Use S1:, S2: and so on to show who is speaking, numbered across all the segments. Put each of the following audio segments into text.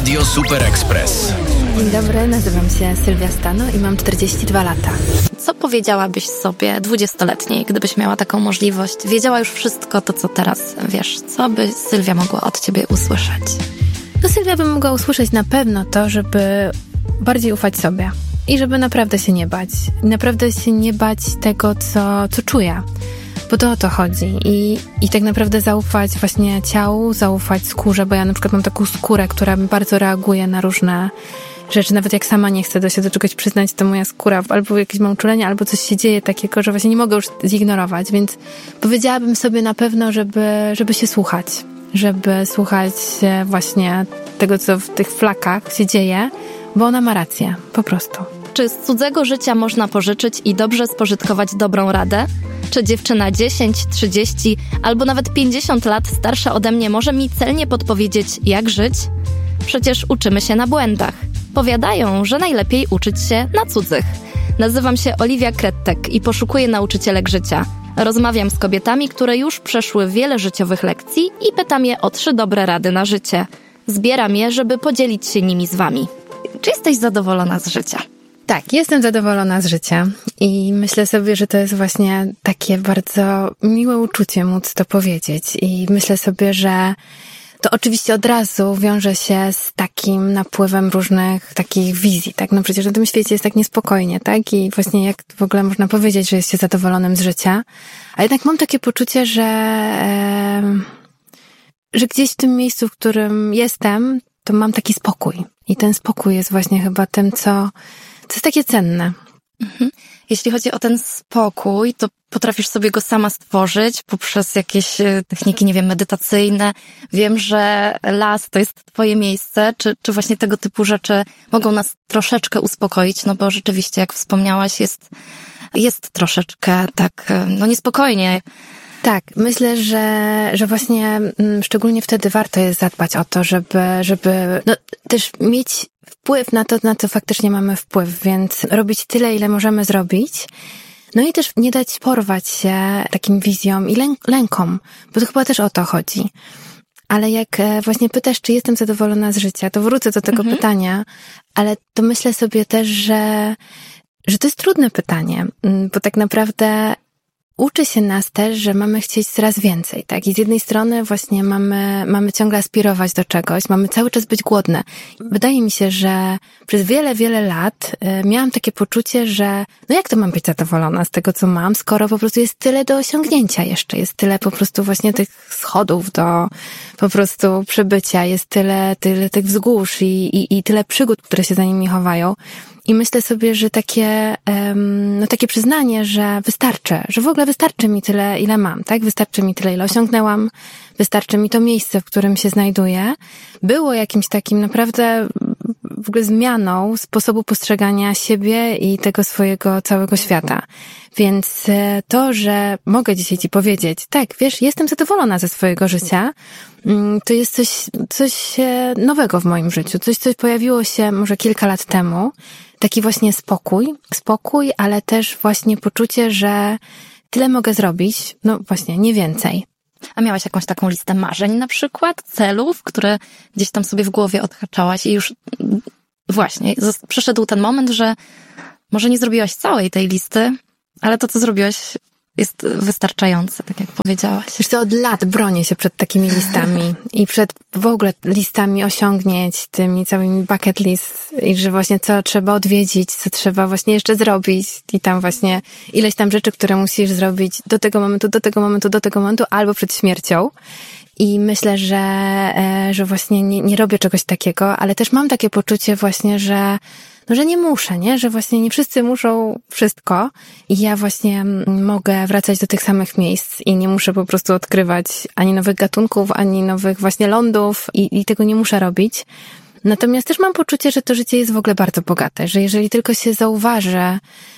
S1: Radio Super Express.
S2: Dzień dobry, nazywam się Sylwia Stano i mam 42 lata.
S3: Co powiedziałabyś sobie 20-letniej, gdybyś miała taką możliwość? Wiedziała już wszystko to, co teraz wiesz. Co by Sylwia mogła od ciebie usłyszeć?
S2: No Sylwia by mogła usłyszeć na pewno to, żeby bardziej ufać sobie i żeby naprawdę się nie bać. Naprawdę się nie bać tego, co czuję. Bo to o to chodzi. I tak naprawdę zaufać właśnie ciału, zaufać skórze, bo ja na przykład mam taką skórę, która bardzo reaguje na różne rzeczy. Nawet jak sama nie chcę się do czegoś przyznać, to moja skóra albo jakieś mam uczulenie, albo coś się dzieje takiego, że właśnie nie mogę już zignorować. Więc powiedziałabym sobie na pewno, żeby się słuchać. Żeby słuchać właśnie tego, co w tych flakach się dzieje, bo ona ma rację. Po prostu.
S3: Czy z cudzego życia można pożyczyć i dobrze spożytkować dobrą radę? Czy dziewczyna 10, 30 albo nawet 50 lat starsza ode mnie może mi celnie podpowiedzieć, jak żyć? Przecież uczymy się na błędach. Powiadają, że najlepiej uczyć się na cudzych. Nazywam się Oliwia Krettek i poszukuję nauczycielek życia. Rozmawiam z kobietami, które już przeszły wiele życiowych lekcji i pytam je o 3 dobre rady na życie. Zbieram je, żeby podzielić się nimi z wami. Czy jesteś zadowolona z życia?
S2: Tak, jestem zadowolona z życia i myślę sobie, że to jest właśnie takie bardzo miłe uczucie móc to powiedzieć i myślę sobie, że to oczywiście od razu wiąże się z takim napływem różnych takich wizji, tak? No przecież na tym świecie jest tak niespokojnie, tak? I właśnie jak w ogóle można powiedzieć, że jest się zadowolonym z życia, a jednak mam takie poczucie, że gdzieś w tym miejscu, w którym jestem, to mam taki spokój i ten spokój jest właśnie chyba tym, co jest takie cenne.
S3: Mhm. Jeśli chodzi o ten spokój, to potrafisz sobie go sama stworzyć poprzez jakieś techniki, nie wiem, medytacyjne. Wiem, że las to jest twoje miejsce. Czy właśnie tego typu rzeczy mogą nas troszeczkę uspokoić? No bo rzeczywiście, jak wspomniałaś, jest troszeczkę tak, no niespokojnie.
S2: Tak, myślę, że właśnie szczególnie wtedy warto jest zadbać o to, żeby no, też mieć wpływ na co faktycznie mamy wpływ, więc robić tyle, ile możemy zrobić. No i też nie dać porwać się takim wizjom i lękom, bo to chyba też o to chodzi. Ale jak właśnie pytasz, czy jestem zadowolona z życia, to wrócę do tego pytania, ale to myślę sobie też, że to jest trudne pytanie, bo tak naprawdę uczy się nas też, że mamy chcieć coraz więcej, tak? I z jednej strony właśnie mamy ciągle aspirować do czegoś, mamy cały czas być głodne. Wydaje mi się, że przez wiele, wiele lat miałam takie poczucie, że no jak to mam być zadowolona z tego, co mam, skoro po prostu jest tyle do osiągnięcia jeszcze, jest tyle po prostu właśnie tych schodów do po prostu przebycia, jest tyle tych wzgórz i tyle przygód, które się za nimi chowają. I myślę sobie, że takie przyznanie, że wystarczy, że w ogóle wystarczy mi tyle, ile mam, tak? Wystarczy mi tyle, ile osiągnęłam, wystarczy mi to miejsce, w którym się znajduję, było jakimś takim naprawdę w ogóle zmianą sposobu postrzegania siebie i tego swojego całego świata. Więc to, że mogę dzisiaj ci powiedzieć, tak, wiesz, jestem zadowolona ze swojego życia, to jest coś nowego w moim życiu, coś pojawiło się może kilka lat temu, taki właśnie spokój, ale też właśnie poczucie, że tyle mogę zrobić, no właśnie, nie więcej.
S3: A miałaś jakąś taką listę marzeń na przykład, celów, które gdzieś tam sobie w głowie odhaczałaś i już właśnie przyszedł ten moment, że może nie zrobiłaś całej tej listy, ale to, co zrobiłaś, jest wystarczające, tak jak powiedziałaś.
S2: Wiesz co, od lat bronię się przed takimi listami i przed w ogóle listami osiągnięć, tymi całymi bucket list i że właśnie co trzeba odwiedzić, co trzeba właśnie jeszcze zrobić i tam właśnie ileś tam rzeczy, które musisz zrobić do tego momentu, albo przed śmiercią. I myślę, że właśnie nie robię czegoś takiego, ale też mam takie poczucie właśnie, że nie muszę, nie? Że właśnie nie wszyscy muszą wszystko i ja właśnie mogę wracać do tych samych miejsc i nie muszę po prostu odkrywać ani nowych gatunków, ani nowych właśnie lądów i tego nie muszę robić. Natomiast też mam poczucie, że to życie jest w ogóle bardzo bogate, że jeżeli tylko się zauważy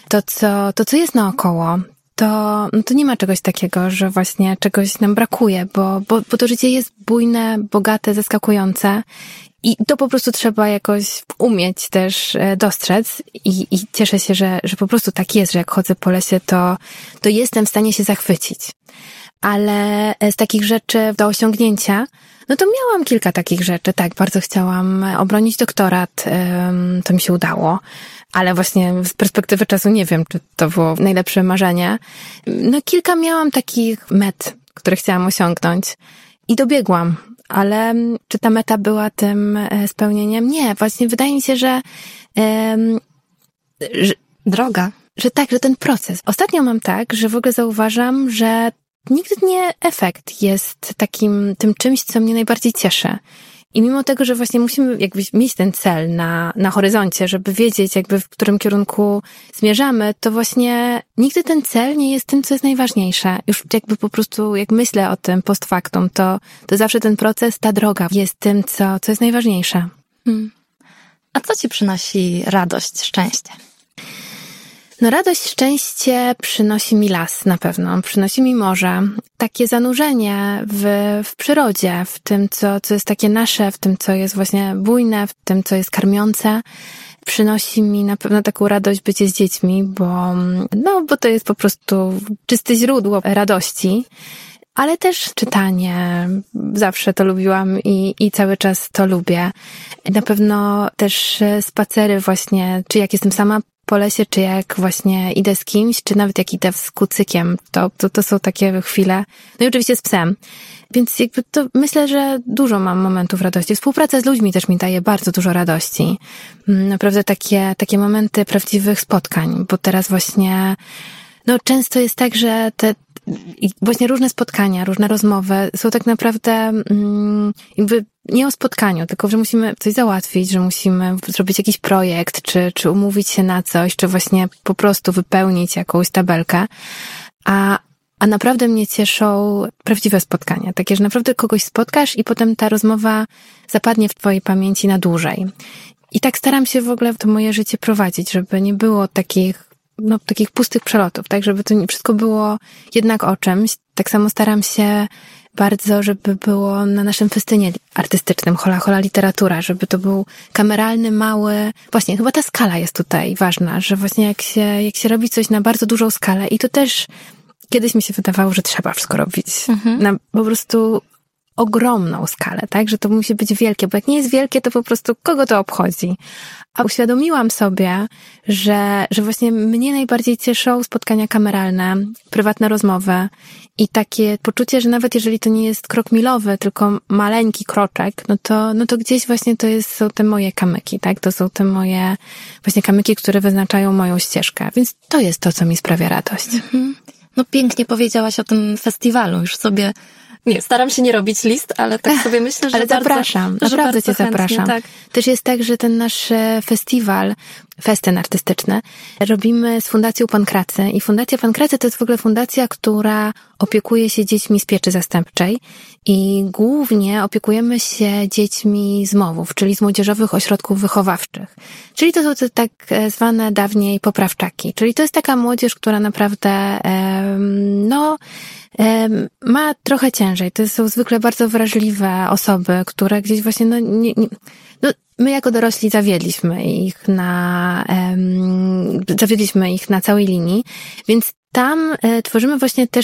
S2: to, co jest naokoło, to nie ma czegoś takiego, że właśnie czegoś nam brakuje, bo to życie jest bujne, bogate, zaskakujące i to po prostu trzeba jakoś umieć też dostrzec i cieszę się, że po prostu tak jest, że jak chodzę po lesie, to jestem w stanie się zachwycić. Ale z takich rzeczy do osiągnięcia, No to miałam kilka takich rzeczy, tak, bardzo chciałam obronić doktorat, to mi się udało, ale właśnie z perspektywy czasu nie wiem, czy to było najlepsze marzenie. No kilka miałam takich met, które chciałam osiągnąć i dobiegłam, ale czy ta meta była tym spełnieniem? Nie, właśnie wydaje mi się, że
S3: droga.
S2: Że tak, że ten proces. Ostatnio mam tak, że w ogóle zauważam, że nigdy nie efekt jest tym czymś, co mnie najbardziej cieszy. I mimo tego, że właśnie musimy jakby mieć ten cel na horyzoncie, żeby wiedzieć jakby w którym kierunku zmierzamy, to właśnie nigdy ten cel nie jest tym, co jest najważniejsze. Już jakby po prostu jak myślę o tym post factum, to zawsze ten proces, ta droga jest tym, co jest najważniejsze.
S3: A co ci przynosi radość, szczęście?
S2: No radość, szczęście przynosi mi las na pewno, przynosi mi morze. Takie zanurzenie w przyrodzie, w tym, co jest takie nasze, w tym, co jest właśnie bujne, w tym, co jest karmiące. Przynosi mi na pewno taką radość bycie z dziećmi, bo to jest po prostu czyste źródło radości. Ale też czytanie, zawsze to lubiłam i cały czas to lubię. Na pewno też spacery właśnie, czy jak jestem sama po lesie, czy jak właśnie idę z kimś, czy nawet jak idę z kucykiem, to są takie chwile. No i oczywiście z psem. Więc jakby to myślę, że dużo mam momentów radości. Współpraca z ludźmi też mi daje bardzo dużo radości. Naprawdę takie momenty prawdziwych spotkań, bo teraz właśnie, często jest tak, że właśnie różne spotkania, różne rozmowy są tak naprawdę jakby nie o spotkaniu, tylko że musimy coś załatwić, że musimy zrobić jakiś projekt, czy umówić się na coś, czy właśnie po prostu wypełnić jakąś tabelkę. A naprawdę mnie cieszą prawdziwe spotkania. Takie, że naprawdę kogoś spotkasz i potem ta rozmowa zapadnie w twojej pamięci na dłużej. I tak staram się w ogóle to moje życie prowadzić, żeby nie było takich pustych przelotów, tak, żeby to wszystko było jednak o czymś. Tak samo staram się bardzo, żeby było na naszym festynie artystycznym Hola Hola Literatura, żeby to był kameralny, mały, właśnie chyba ta skala jest tutaj ważna, że właśnie jak się robi coś na bardzo dużą skalę i to też kiedyś mi się wydawało, że trzeba wszystko robić na po prostu ogromną skalę, tak, że to musi być wielkie, bo jak nie jest wielkie, to po prostu kogo to obchodzi? A uświadomiłam sobie, że właśnie mnie najbardziej cieszą spotkania kameralne, prywatne rozmowy i takie poczucie, że nawet jeżeli to nie jest krok milowy, tylko maleńki kroczek, no to gdzieś właśnie są te moje kamyki, tak? To są te moje właśnie kamyki, które wyznaczają moją ścieżkę. Więc to jest to, co mi sprawia radość.
S3: No pięknie powiedziałaś o tym festiwalu. Już sobie staram się nie robić list, ale tak sobie myślę, że
S2: ale zapraszam, naprawdę cię zapraszam. Tak. Też jest tak, że ten nasz festiwal, festyn artystyczny, robimy z Fundacją Pankracy i Fundacja Pankracy to jest w ogóle fundacja, która opiekuje się dziećmi z pieczy zastępczej i głównie opiekujemy się dziećmi z MOW-ów, czyli z młodzieżowych ośrodków wychowawczych. Czyli to są te tak zwane dawniej poprawczaki. Czyli to jest taka młodzież, która naprawdę ma trochę ciężej. To są zwykle bardzo wrażliwe osoby, które gdzieś właśnie my jako dorośli zawiedliśmy ich na całej linii, więc tam tworzymy właśnie też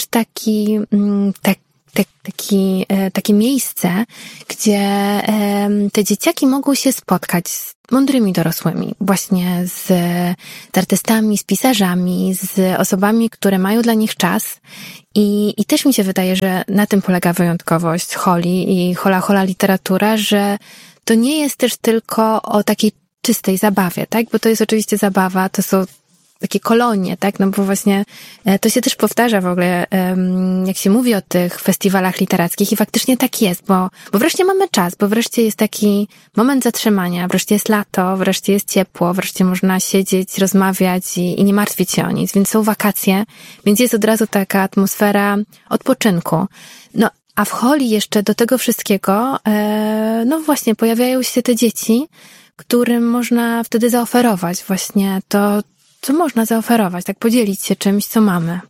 S2: takie miejsce, gdzie te dzieciaki mogą się spotkać z mądrymi dorosłymi, właśnie z artystami, z pisarzami, z osobami, które mają dla nich czas. I też mi się wydaje, że na tym polega wyjątkowość Holi i Hola Hola Literatura, że to nie jest też tylko o takiej czystej zabawie, tak? Bo to jest oczywiście zabawa, to są takie kolonie, tak? No bo właśnie to się też powtarza w ogóle, jak się mówi o tych festiwalach literackich i faktycznie tak jest, bo wreszcie mamy czas, bo wreszcie jest taki moment zatrzymania, wreszcie jest lato, wreszcie jest ciepło, wreszcie można siedzieć, rozmawiać i nie martwić się o nic, więc są wakacje, więc jest od razu taka atmosfera odpoczynku. No, a w Holi jeszcze do tego wszystkiego, właśnie pojawiają się te dzieci, którym można wtedy zaoferować właśnie to, co można zaoferować, tak podzielić się czymś, co mamy.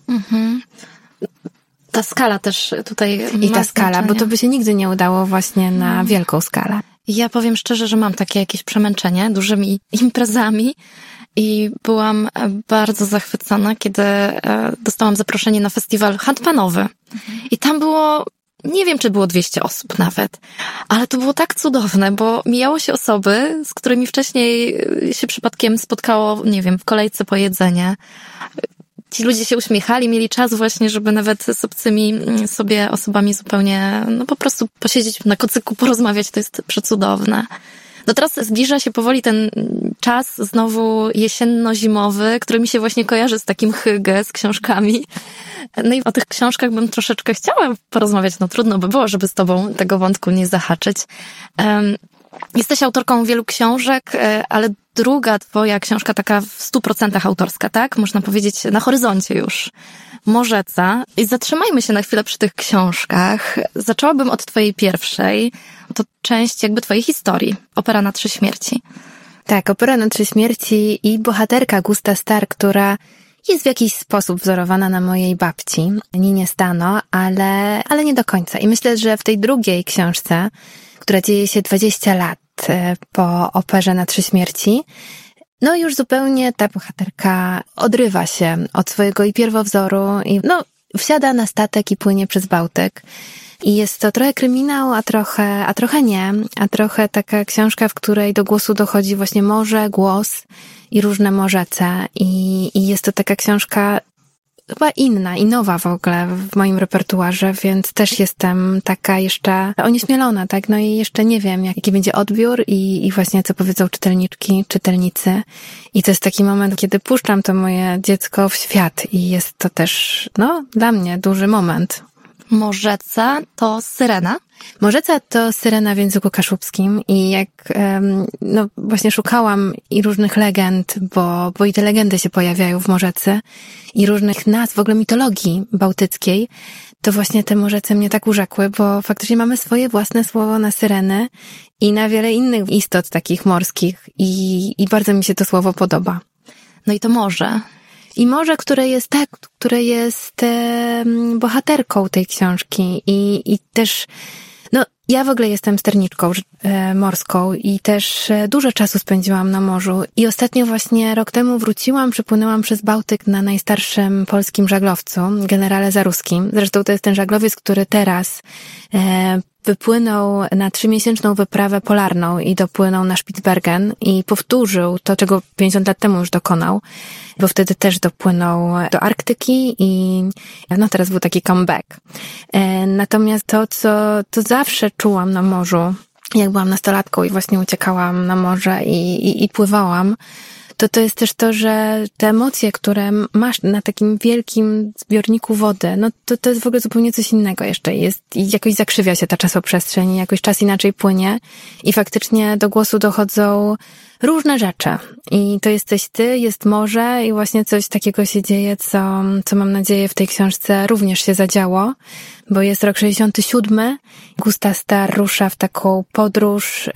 S3: Ta skala też tutaj
S2: i ta skala, znaczenie. Bo to by się nigdy nie udało właśnie na wielką skalę.
S3: Ja powiem szczerze, że mam takie jakieś przemęczenie dużymi imprezami i byłam bardzo zachwycona, kiedy dostałam zaproszenie na festiwal handpanowy. I tam było nie wiem, czy było 200 osób nawet, ale to było tak cudowne, bo mijało się osoby, z którymi wcześniej się przypadkiem spotkało, nie wiem, w kolejce po jedzenie. Ci ludzie się uśmiechali, mieli czas właśnie, żeby nawet z obcymi sobie osobami zupełnie, no po prostu posiedzieć na kocyku, porozmawiać, to jest przecudowne. No teraz zbliża się powoli ten czas znowu jesienno-zimowy, który mi się właśnie kojarzy z takim hygge, z książkami. No i o tych książkach bym troszeczkę chciała porozmawiać, no trudno by było, żeby z tobą tego wątku nie zahaczyć. Jesteś autorką wielu książek, ale druga twoja książka taka w 100% autorska, tak? Można powiedzieć na horyzoncie już. Morzeca. I zatrzymajmy się na chwilę przy tych książkach. Zaczęłabym od twojej pierwszej. To część jakby twojej historii. Opera na 3 śmierci.
S2: Tak, Opera na 3 śmierci i bohaterka Gusta Star, która jest w jakiś sposób wzorowana na mojej babci, Ninie Stano, ale nie do końca. I myślę, że w tej drugiej książce, która dzieje się 20 lat po Operze na 3 śmierci, no już zupełnie ta bohaterka odrywa się od swojego i pierwowzoru i wsiada na statek i płynie przez Bałtyk. I jest to trochę kryminał, a trochę nie, a trochę taka książka, w której do głosu dochodzi właśnie morze, głos i różne morzece. I jest to taka książka chyba inna i nowa w ogóle w moim repertuarze, więc też jestem taka jeszcze onieśmielona, tak? No i jeszcze nie wiem, jaki będzie odbiór i właśnie co powiedzą czytelniczki, czytelnicy. I to jest taki moment, kiedy puszczam to moje dziecko w świat i jest to też, dla mnie duży moment.
S3: Morzeca to syrena?
S2: Morzeca to syrena w języku kaszubskim i jak właśnie szukałam i różnych legend, bo i te legendy się pojawiają w Morzecy i różnych nazw, w ogóle mitologii bałtyckiej, to właśnie te Morzece mnie tak urzekły, bo faktycznie mamy swoje własne słowo na syreny i na wiele innych istot takich morskich i bardzo mi się to słowo podoba.
S3: No i to morze.
S2: I morze, które jest bohaterką tej książki i też, ja w ogóle jestem sterniczką morską i też dużo czasu spędziłam na morzu i ostatnio właśnie rok temu przepłynęłam przez Bałtyk na najstarszym polskim żaglowcu, generale Zaruskim. Zresztą to jest ten żaglowiec, który teraz wypłynął na 3-miesięczną wyprawę polarną i dopłynął na Spitsbergen i powtórzył to, czego 50 lat temu już dokonał, bo wtedy też dopłynął do Arktyki i teraz był taki comeback. Natomiast to zawsze czułam na morzu, jak byłam nastolatką i właśnie uciekałam na morze i pływałam, to jest też to, że te emocje, które masz na takim wielkim zbiorniku wody, to jest w ogóle zupełnie coś innego jeszcze. I jakoś zakrzywia się ta czasoprzestrzeń, jakoś czas inaczej płynie i faktycznie do głosu dochodzą różne rzeczy. I to jesteś ty, jest morze i właśnie coś takiego się dzieje, co mam nadzieję w tej książce również się zadziało, bo jest rok 67, Gusta Star rusza w taką podróż,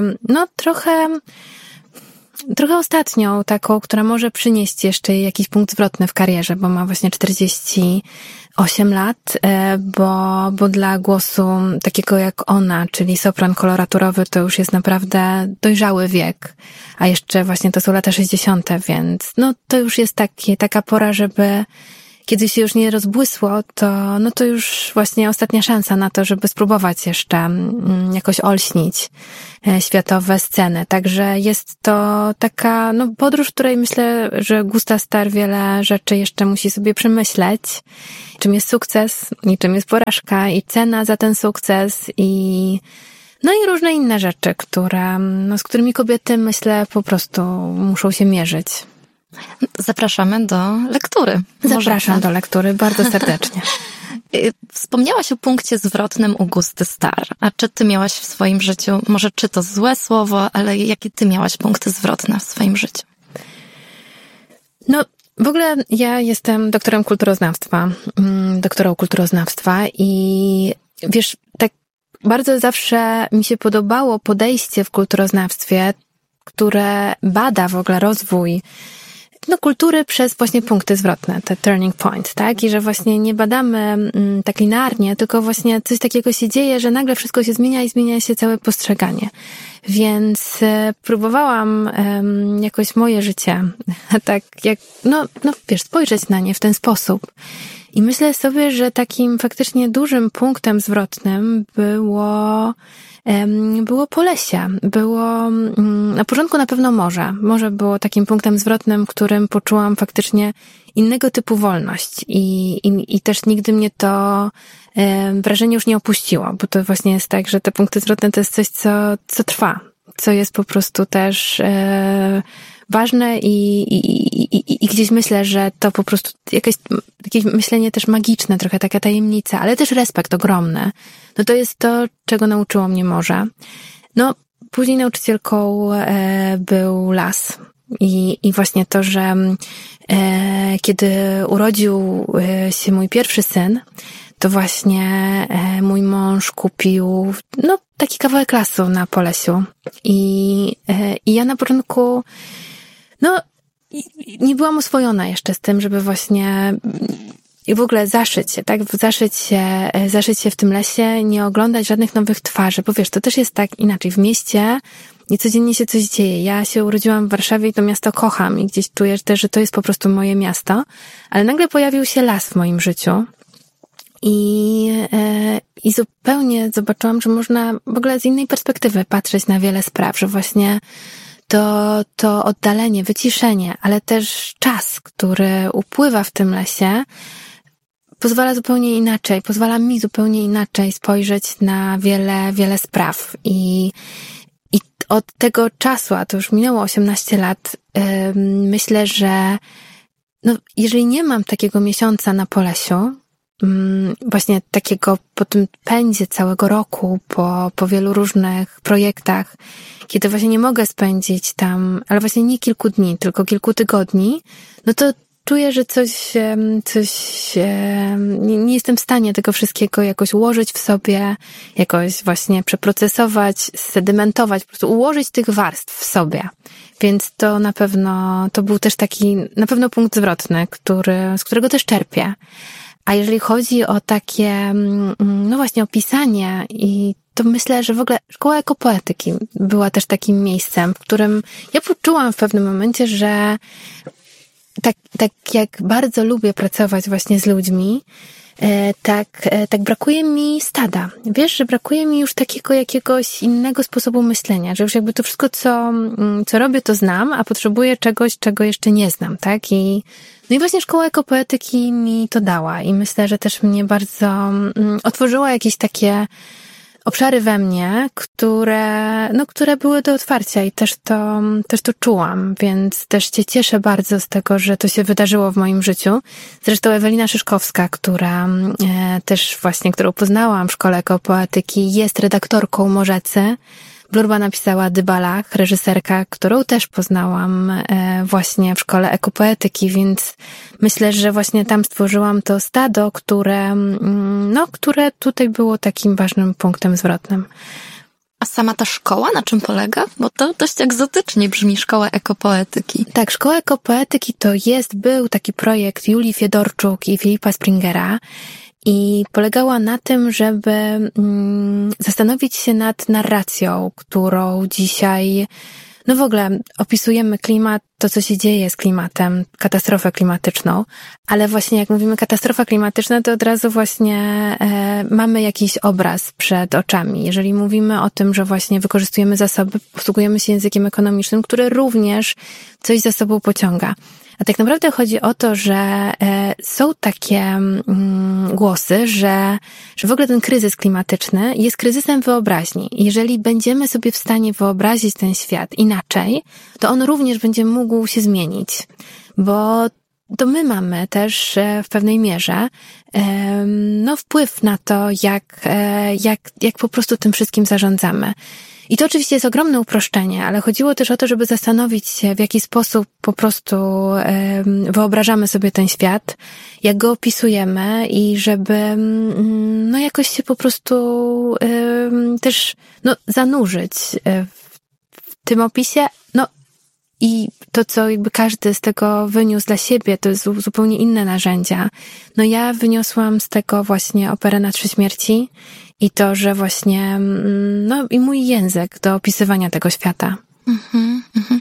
S2: trochę ostatnią, taką, która może przynieść jeszcze jakiś punkt zwrotny w karierze, bo ma właśnie 48 lat, bo dla głosu takiego jak ona, czyli sopran koloraturowy, to już jest naprawdę dojrzały wiek, a jeszcze właśnie to są lata 60., więc to już jest taka pora, żeby kiedy się już nie rozbłysło, to już właśnie ostatnia szansa na to, żeby spróbować jeszcze jakoś olśnić światowe sceny. Także jest to taka podróż, w której myślę, że Gusta Star wiele rzeczy jeszcze musi sobie przemyśleć. Czym jest sukces i czym jest porażka i cena za ten sukces i różne inne rzeczy, z którymi kobiety, myślę, po prostu muszą się mierzyć.
S3: Zapraszamy do lektury.
S2: Zapraszam do lektury bardzo serdecznie.
S3: Wspomniałaś o punkcie zwrotnym u Gusty Star. A czy ty miałaś w swoim życiu, może czy to złe słowo, ale jakie ty miałaś punkty zwrotne w swoim życiu?
S2: W ogóle ja jestem doktorą kulturoznawstwa i wiesz, tak bardzo zawsze mi się podobało podejście w kulturoznawstwie, które bada w ogóle rozwój kultury przez właśnie punkty zwrotne, te turning points, tak? I że właśnie nie badamy tak linearnie, tylko właśnie coś takiego się dzieje, że nagle wszystko się zmienia i zmienia się całe postrzeganie. Więc próbowałam jakoś moje życie tak jak, spojrzeć na nie w ten sposób. I myślę sobie, że takim faktycznie dużym punktem zwrotnym było Polesie. Było na początku na pewno morze. Morze było takim punktem zwrotnym, w którym poczułam faktycznie innego typu wolność. I też nigdy mnie to wrażenie już nie opuściło, bo to właśnie jest tak, że te punkty zwrotne to jest coś, co trwa, co jest po prostu też ważne i gdzieś myślę, że to po prostu jakieś myślenie też magiczne, trochę taka tajemnica, ale też respekt ogromny. No to jest to, czego nauczyło mnie morze. No, później nauczycielką był las. I właśnie to, że kiedy urodził się mój pierwszy syn, to właśnie mój mąż kupił taki kawałek lasu na Polesiu. I ja na początku nie byłam oswojona jeszcze z tym, żeby właśnie i w ogóle zaszyć się, tak? Zaszyć się w tym lesie, nie oglądać żadnych nowych twarzy, bo wiesz, to też jest tak inaczej. W mieście nie codziennie się coś dzieje. Ja się urodziłam w Warszawie i to miasto kocham i gdzieś czuję też, że to jest po prostu moje miasto, ale nagle pojawił się las w moim życiu. I zupełnie zobaczyłam, że można w ogóle z innej perspektywy patrzeć na wiele spraw, że właśnie to oddalenie, wyciszenie, ale też czas, który upływa w tym lesie, pozwala mi zupełnie inaczej spojrzeć na wiele spraw. I od tego czasu, a to już minęło 18 lat, myślę, że jeżeli nie mam takiego miesiąca na Polesiu, właśnie takiego po tym pędzie całego roku, po wielu różnych projektach, kiedy właśnie nie mogę spędzić tam, ale właśnie nie kilku dni, tylko kilku tygodni, no to czuję, że nie jestem w stanie tego wszystkiego jakoś ułożyć w sobie, jakoś właśnie przeprocesować, sedimentować, po prostu ułożyć tych warstw w sobie. Więc to na pewno, to był też taki, na pewno punkt zwrotny, z którego też czerpię. A jeżeli chodzi o takie, właśnie opisanie i to myślę, że w ogóle szkoła ekopoetyki była też takim miejscem, w którym ja poczułam w pewnym momencie, że tak jak bardzo lubię pracować właśnie z ludźmi, tak brakuje mi stada. Wiesz, że brakuje mi już takiego jakiegoś innego sposobu myślenia, że już jakby to wszystko, co robię, to znam, a potrzebuję czegoś, czego jeszcze nie znam, tak? I właśnie szkoła ekopoetyki mi to dała i myślę, że też mnie bardzo otworzyła jakieś takie obszary we mnie, które były do otwarcia i też to czułam, więc też się cieszę bardzo z tego, że to się wydarzyło w moim życiu. Zresztą Ewelina Szyszkowska, którą poznałam w szkole ekopoetyki, jest redaktorką Morzecy. Blurba napisała Dybalach, reżyserka, którą też poznałam właśnie w szkole ekopoetyki, więc myślę, że właśnie tam stworzyłam to stado, które tutaj było takim ważnym punktem zwrotnym.
S3: A sama ta szkoła na czym polega? Bo to dość egzotycznie brzmi, szkoła ekopoetyki.
S2: Tak, szkoła ekopoetyki był taki projekt Julii Fiedorczuk i Filipa Springera. I polegała na tym, żeby zastanowić się nad narracją, którą dzisiaj, w ogóle opisujemy klimat, to co się dzieje z klimatem, katastrofę klimatyczną, ale właśnie jak mówimy katastrofa klimatyczna, to od razu właśnie mamy jakiś obraz przed oczami. Jeżeli mówimy o tym, że właśnie wykorzystujemy zasoby, posługujemy się językiem ekonomicznym, który również coś za sobą pociąga. A tak naprawdę chodzi o to, że są takie głosy, że w ogóle ten kryzys klimatyczny jest kryzysem wyobraźni. Jeżeli będziemy sobie w stanie wyobrazić ten świat inaczej, to on również będzie mógł się zmienić. Bo to my mamy też w pewnej mierze wpływ na to, jak po prostu tym wszystkim zarządzamy. I to oczywiście jest ogromne uproszczenie, ale chodziło też o to, żeby zastanowić się, w jaki sposób po prostu wyobrażamy sobie ten świat, jak go opisujemy i żeby jakoś się po prostu też zanurzyć w tym opisie. I to, co jakby każdy z tego wyniósł dla siebie, to jest zupełnie inne narzędzia. Ja wyniosłam z tego właśnie operę na 3 śmierci i to, że właśnie, i mój język do opisywania tego świata.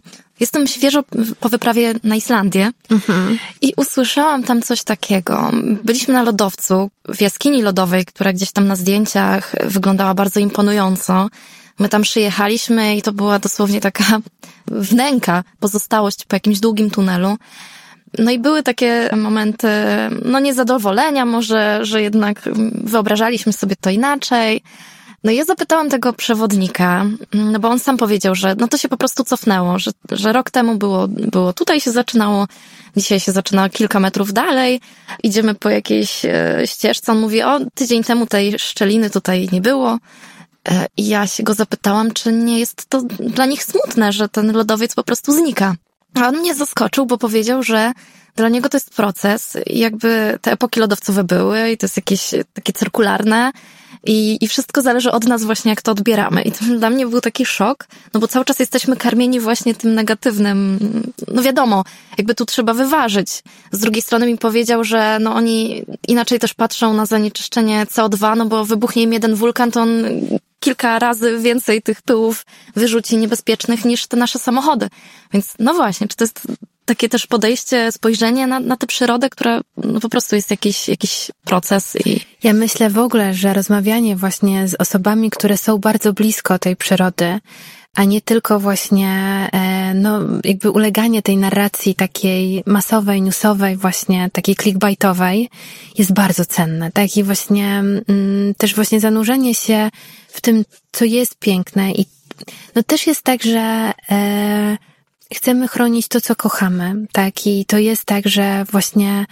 S3: Jestem świeżo po wyprawie na Islandię i usłyszałam tam coś takiego. Byliśmy na lodowcu, w jaskini lodowej, która gdzieś tam na zdjęciach wyglądała bardzo imponująco. My tam przyjechaliśmy i to była dosłownie taka wnęka, pozostałość po jakimś długim tunelu. No i były takie momenty, no niezadowolenia może, że jednak wyobrażaliśmy sobie to inaczej. No i ja zapytałam tego przewodnika, no bo on sam powiedział, że no to się po prostu cofnęło, że rok temu było tutaj się zaczynało, dzisiaj się zaczyna kilka metrów dalej, idziemy po jakiejś ścieżce. On mówi, tydzień temu tej szczeliny tutaj nie było. I ja się go zapytałam, czy nie jest to dla nich smutne, że ten lodowiec po prostu znika. A on mnie zaskoczył, bo powiedział, że dla niego to jest proces i jakby te epoki lodowcowe były i to jest jakieś takie cyrkularne i wszystko zależy od nas właśnie, jak to odbieramy. I to dla mnie był taki szok, no bo cały czas jesteśmy karmieni właśnie tym negatywnym. No wiadomo, jakby tu trzeba wyważyć. Z drugiej strony mi powiedział, że no oni inaczej też patrzą na zanieczyszczenie CO2, no bo wybuchnie im jeden wulkan, to on kilka razy więcej tych pyłów wyrzuci niebezpiecznych niż te nasze samochody. Więc no właśnie, czy to jest takie też podejście, spojrzenie na tę przyrodę, która no po prostu jest jakiś proces i...
S2: Ja myślę w ogóle, że rozmawianie właśnie z osobami, które są bardzo blisko tej przyrody, a nie tylko właśnie, no, jakby uleganie tej narracji takiej masowej, newsowej, właśnie takiej clickbaitowej jest bardzo cenne, tak? I właśnie też właśnie zanurzenie się w tym, co jest piękne i no też jest tak, że chcemy chronić to, co kochamy, tak? I to jest tak, że właśnie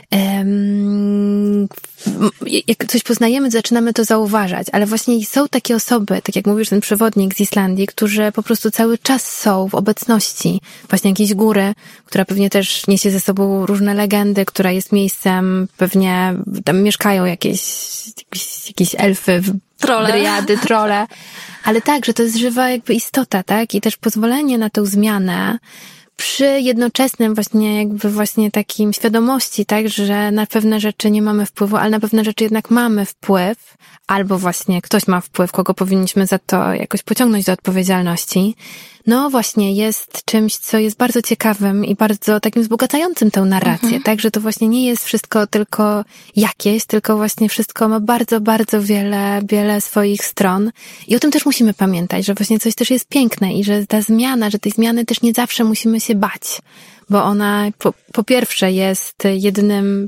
S2: jak coś poznajemy, zaczynamy to zauważać, ale właśnie są takie osoby, tak jak mówisz, ten przewodnik z Islandii, którzy po prostu cały czas są w obecności właśnie jakiejś góry, która pewnie też niesie ze sobą różne legendy, która jest miejscem, pewnie tam mieszkają jakieś elfy, dryady, trolle, ale tak, że to jest żywa jakby istota, tak? I też pozwolenie na tę zmianę przy jednoczesnym właśnie takim świadomości, tak, że na pewne rzeczy nie mamy wpływu, ale na pewne rzeczy jednak mamy wpływ, albo właśnie ktoś ma wpływ, kogo powinniśmy za to jakoś pociągnąć do odpowiedzialności. No właśnie jest czymś, co jest bardzo ciekawym i bardzo takim wzbogacającym tę narrację, tak, że to właśnie nie jest wszystko tylko jakieś, tylko właśnie wszystko ma bardzo, bardzo wiele swoich stron i o tym też musimy pamiętać, że właśnie coś też jest piękne i że ta zmiana, że tej zmiany też nie zawsze musimy się bać, bo ona po pierwsze jest jedynym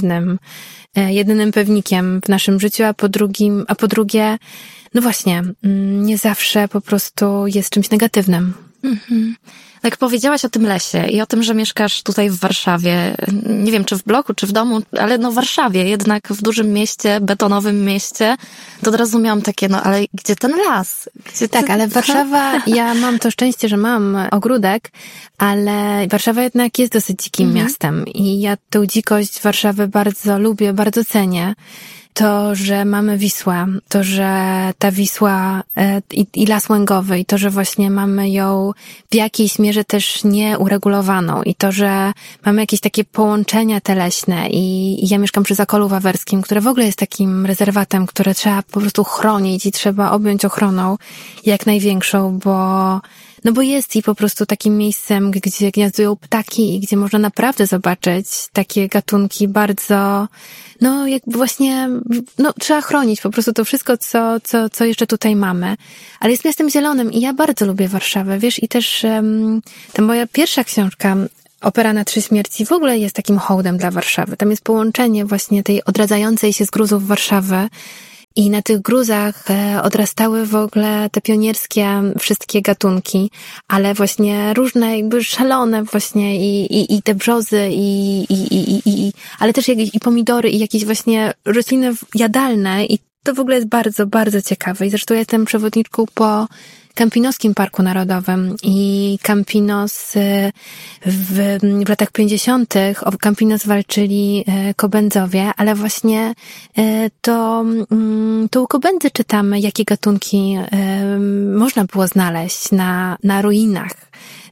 S2: pewnikiem w naszym życiu, a po drugie, no właśnie, nie zawsze po prostu jest czymś negatywnym.
S3: Jak powiedziałaś o tym lesie i o tym, że mieszkasz tutaj w Warszawie, nie wiem, czy w bloku, czy w domu, ale no w Warszawie, jednak w dużym mieście, betonowym mieście, to od razu miałam takie, no ale gdzie ten las?
S2: Tak, ale Warszawa, ja mam to szczęście, że mam ogródek, ale Warszawa jednak jest dosyć dzikim miastem i ja tę dzikość Warszawy bardzo lubię, bardzo cenię. To, że mamy Wisłę, to, że ta Wisła i las łęgowy i to, że właśnie mamy ją w jakiejś mierze też nieuregulowaną i to, że mamy jakieś takie połączenia teleśne i ja mieszkam przy Zakolu Wawerskim, które w ogóle jest takim rezerwatem, które trzeba po prostu chronić i trzeba objąć ochroną jak największą, bo jest i po prostu takim miejscem, gdzie gniazdują ptaki i gdzie można naprawdę zobaczyć takie gatunki bardzo, no jakby właśnie, no trzeba chronić po prostu to wszystko, co jeszcze tutaj mamy. Ale jest miastem zielonym i ja bardzo lubię Warszawę, wiesz, i też ta moja pierwsza książka, Opera na 3 śmierci, w ogóle jest takim hołdem dla Warszawy. Tam jest połączenie właśnie tej odradzającej się z gruzów Warszawy. I na tych gruzach odrastały w ogóle te pionierskie wszystkie gatunki, ale właśnie różne jakby szalone właśnie i te brzozy ale też i pomidory i jakieś właśnie rośliny jadalne i to w ogóle jest bardzo, bardzo ciekawe. I zresztą ja jestem przewodniczką po Campinoskim Parku Narodowym i Campinos w latach 50. o Campinos walczyli Kobędzowie, ale właśnie to u Kobędzy czytamy, jakie gatunki można było znaleźć na ruinach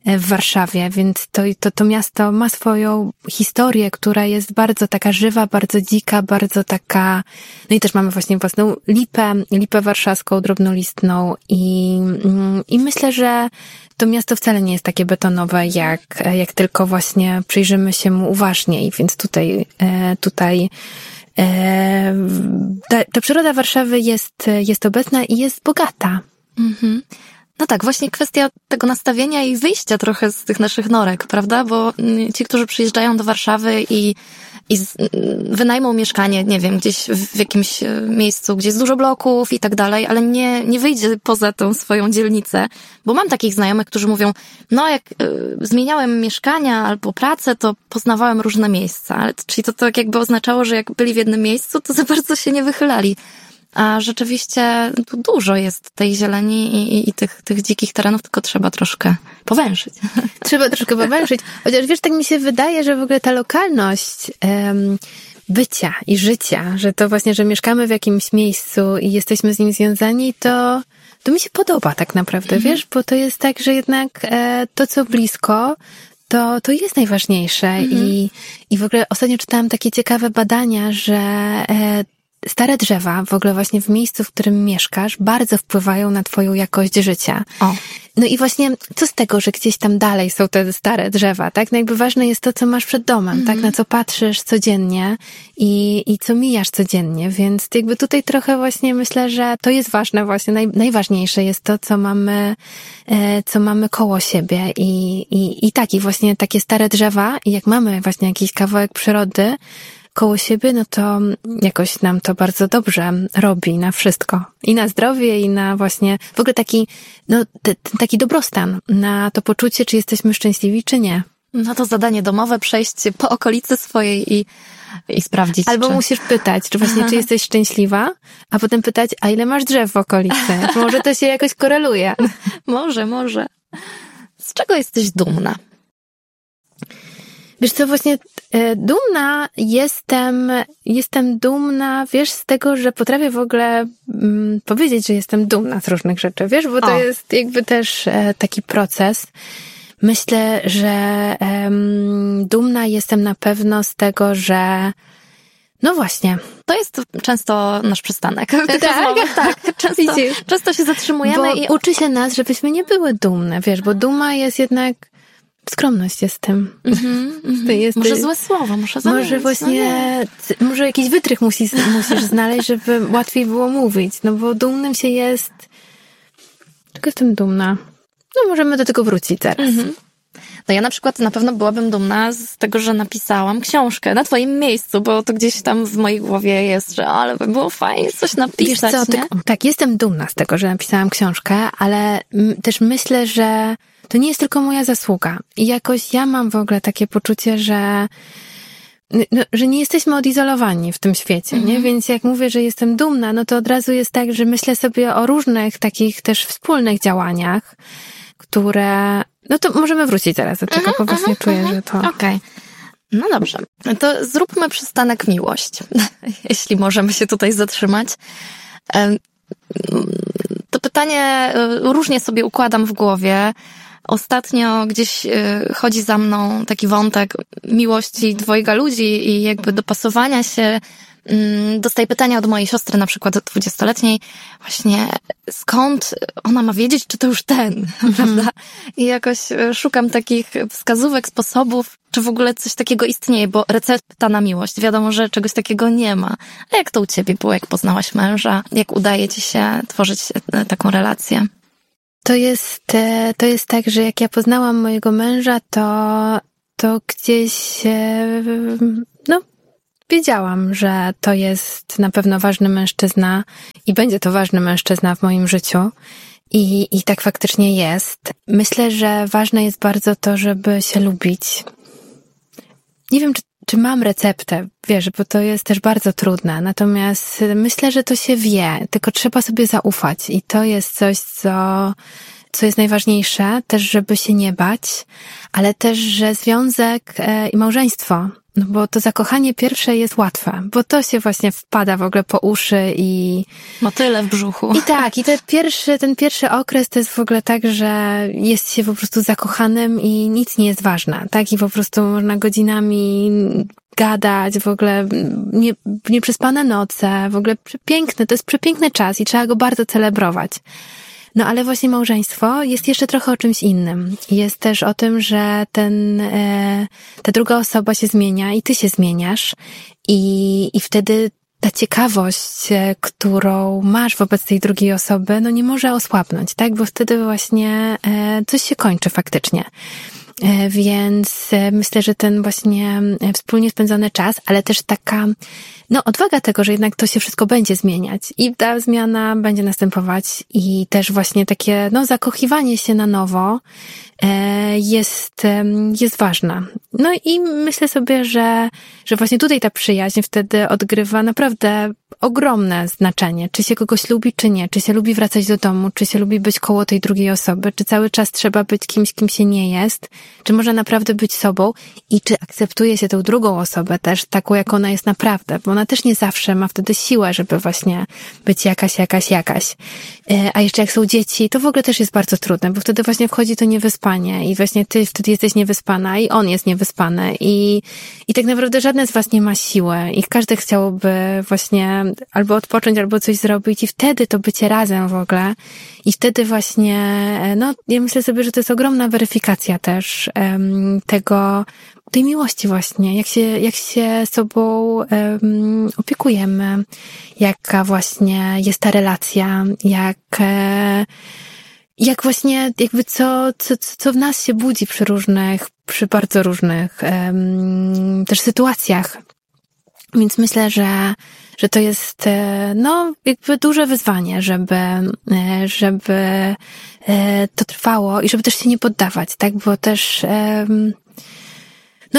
S2: w Warszawie, więc to miasto ma swoją historię, która jest bardzo taka żywa, bardzo dzika, bardzo taka, no i też mamy właśnie własną lipę warszawską, drobnolistną i myślę, że to miasto wcale nie jest takie betonowe, jak tylko właśnie przyjrzymy się mu uważniej, więc tutaj ta przyroda Warszawy jest obecna i jest bogata.
S3: Mhm. No tak, właśnie kwestia tego nastawienia i wyjścia trochę z tych naszych norek, prawda? Bo ci, którzy przyjeżdżają do Warszawy i wynajmą mieszkanie, nie wiem, gdzieś w jakimś miejscu, gdzie jest dużo bloków i tak dalej, ale nie wyjdzie poza tą swoją dzielnicę, bo mam takich znajomych, którzy mówią, no jak zmieniałem mieszkania albo pracę, to poznawałem różne miejsca, ale czyli to tak jakby oznaczało, że jak byli w jednym miejscu, to za bardzo się nie wychylali. A rzeczywiście tu dużo jest tej zieleni i tych dzikich terenów, tylko trzeba troszkę powęszyć.
S2: Trzeba troszkę powęszyć. Chociaż wiesz, tak mi się wydaje, że w ogóle ta lokalność bycia i życia, że to właśnie, że mieszkamy w jakimś miejscu i jesteśmy z nim związani, to mi się podoba tak naprawdę, wiesz, bo to jest tak, że jednak to, co blisko, to jest najważniejsze. I w ogóle ostatnio czytałam takie ciekawe badania, że stare drzewa, w ogóle właśnie w miejscu, w którym mieszkasz, bardzo wpływają na twoją jakość życia.
S3: O.
S2: No i właśnie, co z tego, że gdzieś tam dalej są te stare drzewa, tak? No jakby ważne jest to, co masz przed domem, tak? Na co patrzysz codziennie i co mijasz codziennie, więc jakby tutaj trochę właśnie myślę, że to jest ważne właśnie, najważniejsze jest to, co mamy koło siebie i właśnie takie stare drzewa i jak mamy właśnie jakiś kawałek przyrody koło siebie, no to jakoś nam to bardzo dobrze robi na wszystko. I na zdrowie, i na właśnie w ogóle taki dobrostan, na to poczucie, czy jesteśmy szczęśliwi, czy nie.
S3: No to zadanie domowe, przejść po okolicy swojej i sprawdzić.
S2: Albo musisz pytać, czy jesteś szczęśliwa, a potem pytać, a ile masz drzew w okolicy? Może to się jakoś koreluje.
S3: Może. Z czego jesteś dumna?
S2: Wiesz co, właśnie dumna jestem dumna, wiesz, z tego, że potrafię w ogóle powiedzieć, że jestem dumna z różnych rzeczy, wiesz, bo to jest jakby też taki proces. Myślę, że dumna jestem na pewno z tego, że no właśnie.
S3: To jest często nasz przystanek.
S2: Tak.
S3: Często się zatrzymujemy
S2: i uczy się nas, żebyśmy nie były dumne, wiesz, bo duma jest jednak skromność jest tym.
S3: Może złe słowo,
S2: może właśnie, może jakiś wytrych musisz znaleźć, żeby łatwiej było mówić, no bo dumnym się jest. Czego jestem dumna? No możemy do tego wrócić teraz.
S3: No ja na przykład na pewno byłabym dumna z tego, że napisałam książkę na twoim miejscu, bo to gdzieś tam w mojej głowie jest, że ale by było fajnie coś napisać,
S2: wiesz co,
S3: nie?
S2: Tak, jestem dumna z tego, że napisałam książkę, ale też myślę, że to nie jest tylko moja zasługa. I jakoś ja mam w ogóle takie poczucie, że nie jesteśmy odizolowani w tym świecie, nie? Więc jak mówię, że jestem dumna, no to od razu jest tak, że myślę sobie o różnych takich też wspólnych działaniach, które... No to możemy wrócić zaraz do tego, bo właśnie czuję, że to...
S3: Okej. No dobrze. To zróbmy przystanek miłość. Jeśli możemy się tutaj zatrzymać. To pytanie różnie sobie układam w głowie. Ostatnio gdzieś chodzi za mną taki wątek miłości dwojga ludzi i jakby dopasowania się. Dostaję pytania od mojej siostry, na przykład 20-letniej, właśnie skąd ona ma wiedzieć, czy to już ten, prawda? I jakoś szukam takich wskazówek, sposobów, czy w ogóle coś takiego istnieje, bo recepta na miłość, wiadomo, że czegoś takiego nie ma. A jak to u ciebie było, jak poznałaś męża? Jak udaje ci się tworzyć taką relację?
S2: To jest tak, że jak ja poznałam mojego męża, to gdzieś, wiedziałam, że to jest na pewno ważny mężczyzna i będzie to ważny mężczyzna w moim życiu. I tak faktycznie jest. Myślę, że ważne jest bardzo to, żeby się lubić. Nie wiem, czy mam receptę, wiesz, bo to jest też bardzo trudne. Natomiast myślę, że to się wie, tylko trzeba sobie zaufać. I to jest coś, co jest najważniejsze, też żeby się nie bać, ale też, że związek i małżeństwo No bo to zakochanie pierwsze jest łatwe, bo to się właśnie wpada w ogóle po uszy i...
S3: Motyle w brzuchu.
S2: I tak, i ten pierwszy okres to jest w ogóle tak, że jest się po prostu zakochanym i nic nie jest ważne, tak? I po prostu można godzinami gadać, w ogóle nieprzespane noce, w ogóle przepiękne, to jest przepiękny czas i trzeba go bardzo celebrować. No ale właśnie małżeństwo jest jeszcze trochę o czymś innym. Jest też o tym, że ta druga osoba się zmienia i ty się zmieniasz i wtedy ta ciekawość, którą masz wobec tej drugiej osoby, no nie może osłabnąć, tak? Bo wtedy właśnie coś się kończy faktycznie. Więc myślę, że ten właśnie wspólnie spędzony czas, ale też taka, no, odwaga tego, że jednak to się wszystko będzie zmieniać i ta zmiana będzie następować i też właśnie takie, no, zakochiwanie się na nowo jest ważna. No i myślę sobie, że właśnie tutaj ta przyjaźń wtedy odgrywa naprawdę ogromne znaczenie. Czy się kogoś lubi, czy nie. Czy się lubi wracać do domu, czy się lubi być koło tej drugiej osoby, czy cały czas trzeba być kimś, kim się nie jest, czy można naprawdę być sobą i czy akceptuje się tą drugą osobę też taką, jak ona jest naprawdę, bo ona też nie zawsze ma wtedy siłę, żeby właśnie być jakaś. A jeszcze jak są dzieci, to w ogóle też jest bardzo trudne, bo wtedy właśnie wchodzi to niewyspanie i właśnie ty wtedy jesteś niewyspana i on jest niewyspany i tak naprawdę żadne z was nie ma siły i każdy chciałoby właśnie albo odpocząć, albo coś zrobić i wtedy to bycie razem w ogóle i wtedy właśnie, no ja myślę sobie, że to jest ogromna weryfikacja też tej miłości właśnie, jak się sobą opiekujemy, jaka właśnie jest ta relacja, jak właśnie jakby co w nas się budzi przy bardzo różnych też sytuacjach. Więc myślę, że to jest, no, jakby duże wyzwanie, żeby to trwało i żeby też się nie poddawać, tak? Bo też, no,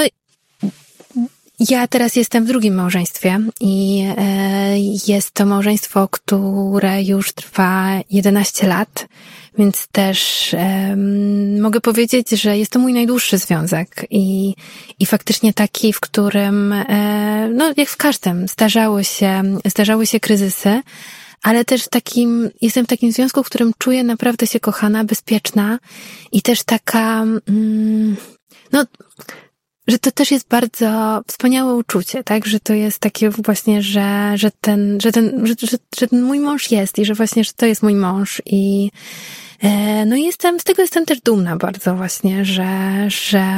S2: ja teraz jestem w drugim małżeństwie i jest to małżeństwo, które już trwa 11 lat, więc też mogę powiedzieć, że jest to mój najdłuższy związek i faktycznie taki, w którym, no jak w każdym, zdarzały się kryzysy, ale też jestem w takim związku, w którym czuję naprawdę się kochana, bezpieczna i też taka, no, że to też jest bardzo wspaniałe uczucie, tak? Że to jest takie właśnie, że ten mój mąż jest i że właśnie, że to jest mój mąż i no z tego jestem też dumna bardzo właśnie, że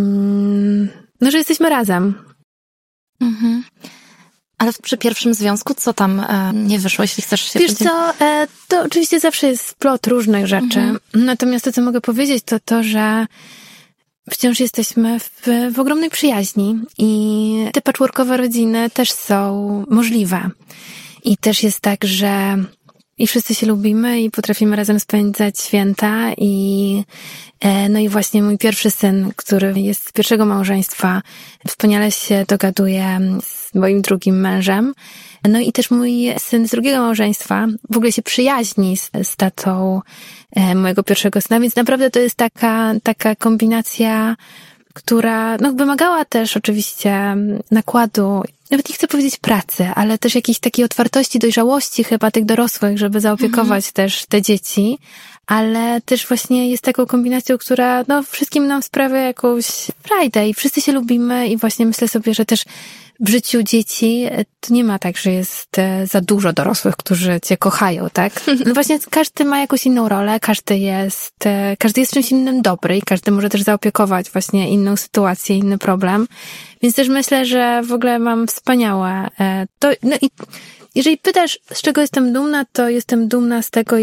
S2: jesteśmy razem.
S3: Mhm. Ale przy pierwszym związku co tam nie wyszło, jeśli chcesz się
S2: Wiesz co, to oczywiście zawsze jest splot różnych rzeczy. Mhm. Natomiast to, co mogę powiedzieć, to że wciąż jesteśmy w ogromnej przyjaźni i te patchworkowe rodziny też są możliwe. I też jest tak, że i wszyscy się lubimy i potrafimy razem spędzać święta no i właśnie mój pierwszy syn, który jest z pierwszego małżeństwa, wspaniale się dogaduje z moim drugim mężem. No i też mój syn z drugiego małżeństwa w ogóle się przyjaźni z tatą mojego pierwszego syna, więc naprawdę to jest taka kombinacja, która no wymagała też oczywiście nakładu, nawet nie chcę powiedzieć pracy, ale też jakiejś takiej otwartości, dojrzałości chyba tych dorosłych, żeby zaopiekować też te dzieci, ale też właśnie jest taką kombinacją, która no wszystkim nam sprawia jakąś frajdę i wszyscy się lubimy i właśnie myślę sobie, że też w życiu dzieci to nie ma tak, że jest za dużo dorosłych, którzy cię kochają, tak? No właśnie każdy ma jakąś inną rolę, każdy jest czymś innym dobry i każdy może też zaopiekować właśnie inną sytuację, inny problem. Więc też myślę, że w ogóle mam wspaniałe no i jeżeli pytasz, z czego jestem dumna, to jestem dumna z tego,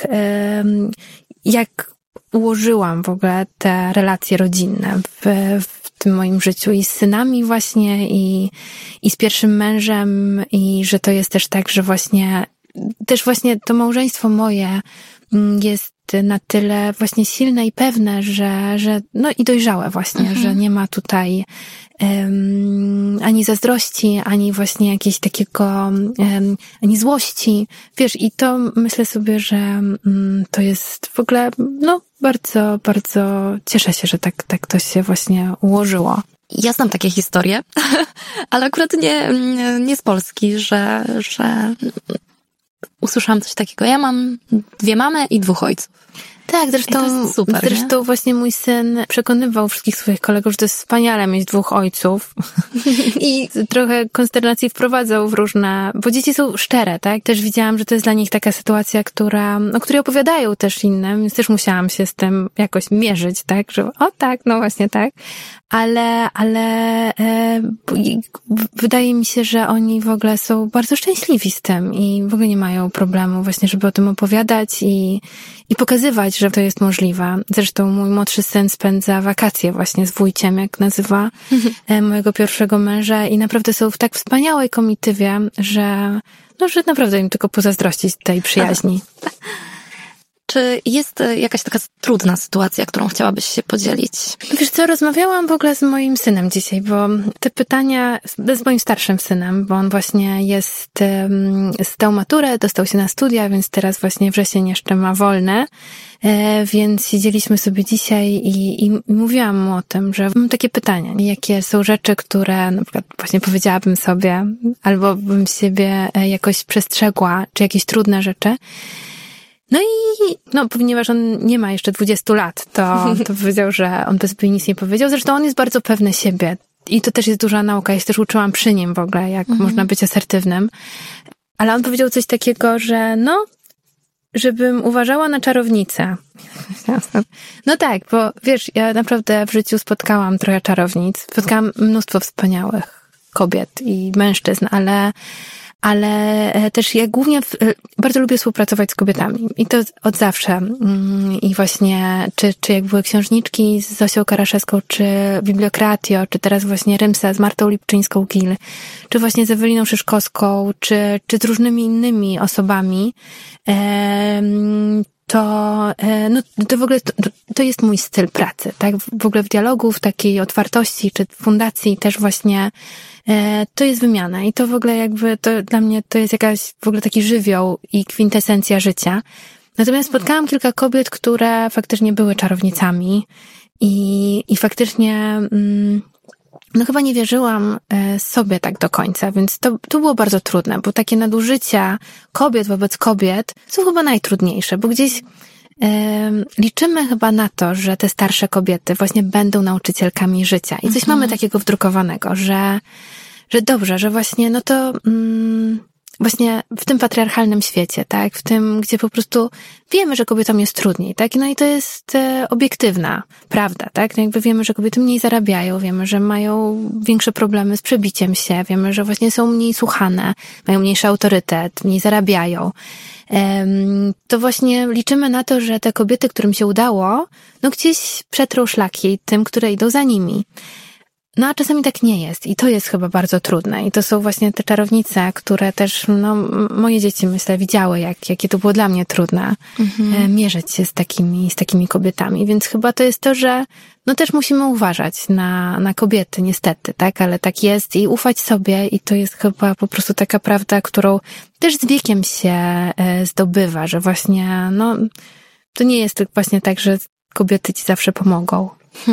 S2: jak ułożyłam w ogóle te relacje rodzinne w tym moim życiu i z synami właśnie i z pierwszym mężem i że to jest też tak, że właśnie to małżeństwo moje jest na tyle właśnie silne i pewne, że no i dojrzałe właśnie, że nie ma tutaj ani zazdrości, ani właśnie jakiegoś takiego, ani złości. Wiesz, i to myślę sobie, że to jest w ogóle, no, bardzo, bardzo cieszę się, że tak to się właśnie ułożyło.
S3: Ja znam takie historie, ale akurat nie z Polski, że usłyszałam coś takiego. Ja mam 2 mamy i 2 ojców.
S2: Tak, zresztą właśnie mój syn przekonywał wszystkich swoich kolegów, że to jest wspaniale mieć 2 ojców. I trochę konsternacji wprowadzał w różne, bo dzieci są szczere, tak? Też widziałam, że to jest dla nich taka sytuacja, o której opowiadają też innym, więc też musiałam się z tym jakoś mierzyć, tak? Że no właśnie tak. Ale wydaje mi się, że oni w ogóle są bardzo szczęśliwi z tym i w ogóle nie mają problemu właśnie, żeby o tym opowiadać i pokazywać, że to jest możliwe. Zresztą mój młodszy syn spędza wakacje właśnie z wujciem, jak nazywa mojego pierwszego męża i naprawdę są w tak wspaniałej komitywie, że naprawdę im tylko pozazdrościć tej przyjaźni.
S3: Czy jest jakaś taka trudna sytuacja, którą chciałabyś się podzielić?
S2: Wiesz co, rozmawiałam w ogóle z moim synem dzisiaj, bo te pytania, z moim starszym synem, bo on właśnie zdał maturę, dostał się na studia, więc teraz właśnie wrzesień jeszcze ma wolne, więc siedzieliśmy sobie dzisiaj i mówiłam mu o tym, że mam takie pytania, jakie są rzeczy, które na przykład właśnie powiedziałabym sobie, albo bym siebie jakoś przestrzegła, czy jakieś trudne rzeczy. Ponieważ on nie ma jeszcze 20 lat, to powiedział, że on by sobie nic nie powiedział. Zresztą on jest bardzo pewny siebie. I to też jest duża nauka. Ja się też uczyłam przy nim w ogóle, jak można być asertywnym. Ale on powiedział coś takiego, że żebym uważała na czarownicę. No tak, bo wiesz, ja naprawdę w życiu spotkałam trochę czarownic. Spotkałam mnóstwo wspaniałych kobiet i mężczyzn, ale też ja głównie bardzo lubię współpracować z kobietami. I to od zawsze. I właśnie, czy jak były księżniczki z Zosią Karaszewską, czy Bibliokratio, czy teraz właśnie Rymsa z Martą Lipczyńską-Gil, czy właśnie z Eweliną Szyszkowską, czy z różnymi innymi osobami, to w ogóle to jest mój styl pracy, tak? W ogóle w dialogu, w takiej otwartości, czy w fundacji też właśnie to jest wymiana i to w ogóle jakby to dla mnie to jest jakaś w ogóle taki żywioł i kwintesencja życia. Natomiast spotkałam kilka kobiet, które faktycznie były czarownicami i faktycznie chyba nie wierzyłam sobie tak do końca, więc to było bardzo trudne, bo takie nadużycia kobiet wobec kobiet są chyba najtrudniejsze, bo gdzieś liczymy chyba na to, że te starsze kobiety właśnie będą nauczycielkami życia i coś mamy takiego wdrukowanego, że dobrze, że właśnie właśnie w tym patriarchalnym świecie, tak, w tym, gdzie po prostu wiemy, że kobietom jest trudniej, tak, no i to jest obiektywna prawda, tak, no jakby wiemy, że kobiety mniej zarabiają, wiemy, że mają większe problemy z przebiciem się, wiemy, że właśnie są mniej słuchane, mają mniejszy autorytet, mniej zarabiają. To właśnie liczymy na to, że te kobiety, którym się udało, gdzieś przetrą szlaki tym, które idą za nimi. A czasami tak nie jest i to jest chyba bardzo trudne i to są właśnie te czarownice, które też, moje dzieci myślę widziały, jakie to było dla mnie trudne mierzyć się z takimi kobietami, więc chyba to jest to, że też musimy uważać na kobiety niestety, tak, ale tak jest i ufać sobie i to jest chyba po prostu taka prawda, którą też z wiekiem się zdobywa, że właśnie, to nie jest właśnie tak, że kobiety ci zawsze pomogą.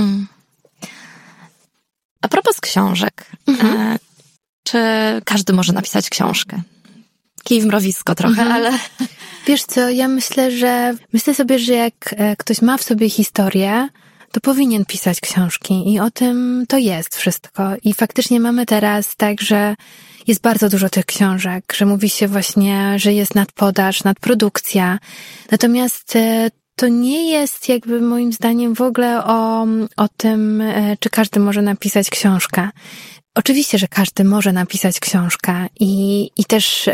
S3: A propos książek, czy każdy może napisać książkę? Kij w mrowisko trochę, ale...
S2: Wiesz co, ja myślę sobie, że jak ktoś ma w sobie historię, to powinien pisać książki i o tym to jest wszystko. I faktycznie mamy teraz tak, że jest bardzo dużo tych książek, że mówi się właśnie, że jest nadpodaż, nadprodukcja. Natomiast to nie jest jakby moim zdaniem w ogóle o tym, czy każdy może napisać książkę. Oczywiście, że każdy może napisać książkę i też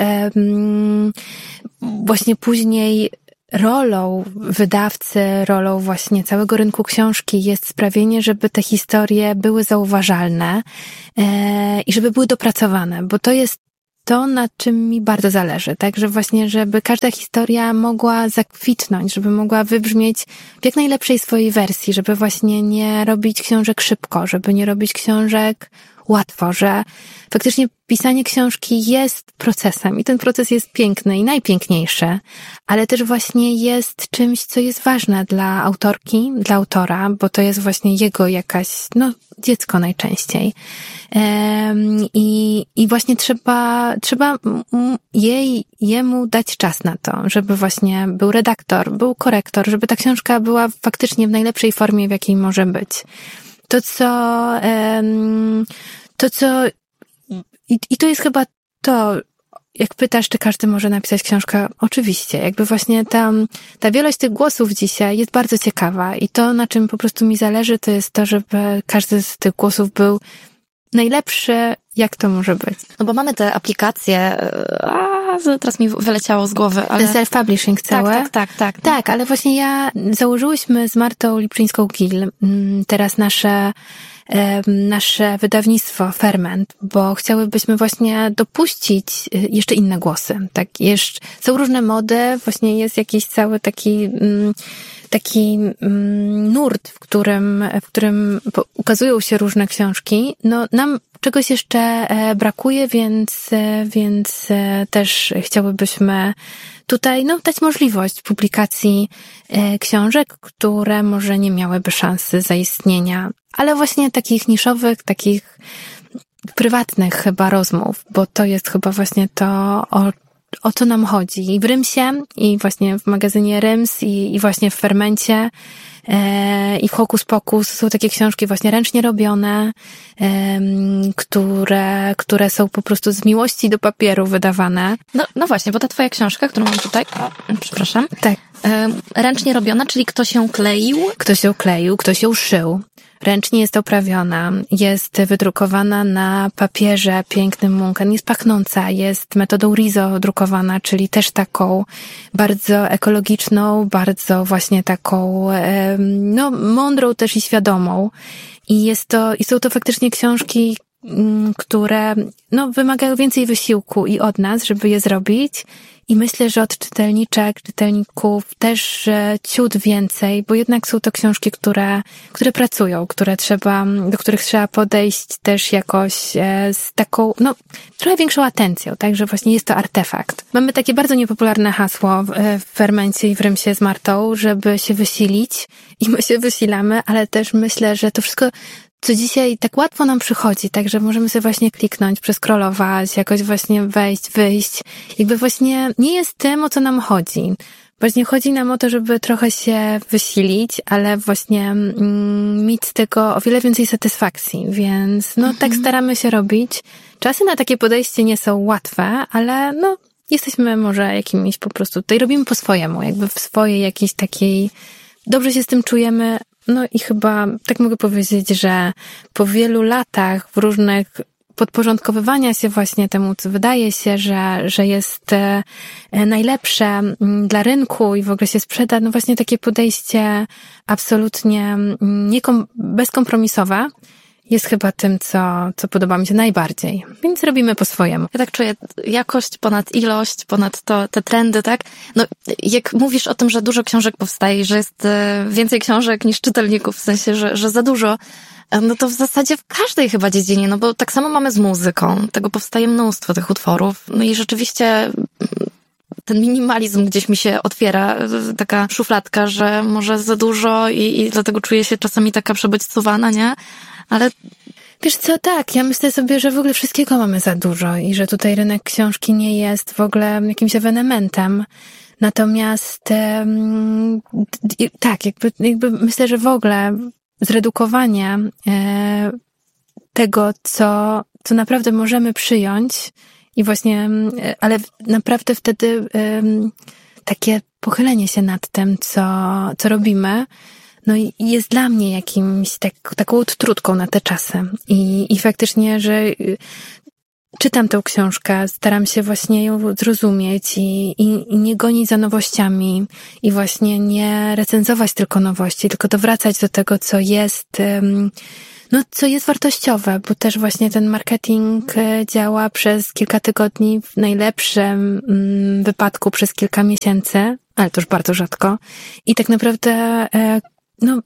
S2: właśnie później rolą wydawcy, rolą właśnie całego rynku książki jest sprawienie, żeby te historie były zauważalne i żeby były dopracowane, bo to jest to, na czym mi bardzo zależy, tak, że właśnie, żeby każda historia mogła zakwitnąć, żeby mogła wybrzmieć w jak najlepszej swojej wersji, żeby właśnie nie robić książek szybko, żeby nie robić książek łatwo, że faktycznie pisanie książki jest procesem i ten proces jest piękny i najpiękniejszy, ale też właśnie jest czymś, co jest ważne dla autorki, dla autora, bo to jest właśnie jego jakaś, dziecko najczęściej. I właśnie trzeba jemu dać czas na to, żeby właśnie był redaktor, był korektor, żeby ta książka była faktycznie w najlepszej formie, w jakiej może być. To, to jest chyba to, jak pytasz, czy każdy może napisać książkę, oczywiście. Jakby właśnie ta wielość tych głosów dzisiaj jest bardzo ciekawa i to, na czym po prostu mi zależy, to jest to, żeby każdy z tych głosów był najlepszy, jak to może być.
S3: No bo mamy te aplikacje, teraz mi wyleciało z głowy, ale...
S2: Self-publishing całe.
S3: Tak.
S2: Tak, ale właśnie założyłyśmy z Martą Lipczyńską-Gil teraz nasze wydawnictwo Ferment, bo chciałybyśmy właśnie dopuścić jeszcze inne głosy. Tak, są różne mody, właśnie jest jakiś cały taki nurt, w którym ukazują się różne książki. Nam czegoś jeszcze brakuje, więc też chciałybyśmy tutaj dać możliwość publikacji książek, które może nie miałyby szansy zaistnienia, ale właśnie takich niszowych, takich prywatnych chyba rozmów, bo to jest chyba właśnie to, o co nam chodzi. I w Rymsie, i właśnie w magazynie Ryms, i właśnie w Fermencie, i w Hokus Pokus są takie książki właśnie ręcznie robione, które są po prostu z miłości do papieru wydawane.
S3: No właśnie, bo ta twoja książka, którą mam tutaj, przepraszam.
S2: Tak.
S3: Ręcznie robiona, czyli ktoś ją kleił?
S2: Ktoś ją szył. Ręcznie jest oprawiona, jest wydrukowana na papierze pięknym Munken, jest pachnąca, jest metodą Riso drukowana, czyli też taką bardzo ekologiczną, bardzo właśnie taką, mądrą też i świadomą. I są to faktycznie książki, które, wymagają więcej wysiłku i od nas, żeby je zrobić. I myślę, że od czytelników też ciut więcej, bo jednak są to książki, które pracują, do których trzeba podejść też jakoś z taką, trochę większą atencją, tak, że właśnie jest to artefakt. Mamy takie bardzo niepopularne hasło w Fermencie i w Rymsie z Martą, żeby się wysilić i my się wysilamy, ale też myślę, że to wszystko, co dzisiaj tak łatwo nam przychodzi, tak, że możemy sobie właśnie kliknąć, przeskrolować, jakoś właśnie wejść, wyjść. Jakby właśnie nie jest tym, o co nam chodzi. Właśnie chodzi nam o to, żeby trochę się wysilić, ale właśnie mieć z tego o wiele więcej satysfakcji, więc tak staramy się robić. Czasy na takie podejście nie są łatwe, ale jesteśmy może jakimiś po prostu, tutaj robimy po swojemu, jakby w swojej jakiejś takiej, dobrze się z tym czujemy. I chyba tak mogę powiedzieć, że po wielu latach w różnych podporządkowywania się właśnie temu, co wydaje się, że jest najlepsze dla rynku i w ogóle się sprzeda, właśnie takie podejście absolutnie bezkompromisowe jest chyba tym, co podoba mi się najbardziej. Więc robimy po swojemu.
S3: Ja tak czuję jakość ponad ilość, ponad te trendy, tak? Jak mówisz o tym, że dużo książek powstaje, że jest więcej książek niż czytelników, w sensie, że za dużo, to w zasadzie w każdej chyba dziedzinie, bo tak samo mamy z muzyką. Tego powstaje mnóstwo tych utworów. I rzeczywiście ten minimalizm gdzieś mi się otwiera, taka szufladka, że może za dużo i dlatego czuję się czasami taka przebodźcowana, nie? Ale
S2: wiesz co, tak, ja myślę sobie, że w ogóle wszystkiego mamy za dużo i że tutaj rynek książki nie jest w ogóle jakimś ewenementem. Natomiast tak, jakby myślę, że w ogóle zredukowanie tego, co naprawdę możemy przyjąć i właśnie, ale naprawdę wtedy takie pochylenie się nad tym, co robimy, jest dla mnie jakimś taką odtrutką na te czasy. I faktycznie, że czytam tę książkę, staram się właśnie ją zrozumieć i nie gonić za nowościami i właśnie nie recenzować tylko nowości, tylko dowracać do tego, co jest, co jest wartościowe, bo też właśnie ten marketing działa przez kilka tygodni, w najlepszym wypadku przez kilka miesięcy, ale to już bardzo rzadko. I tak naprawdę,